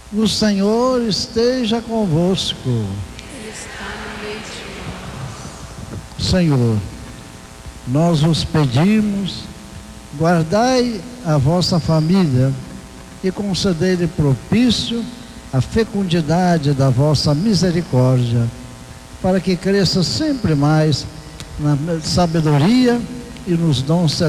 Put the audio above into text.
O Senhor esteja convosco. Ele está no meio de nós. Senhor, nós vos pedimos, guardai a vossa família e concedei-lhe propício a fecundidade da vossa misericórdia, para que cresça sempre mais na sabedoria e nos dons celestiais.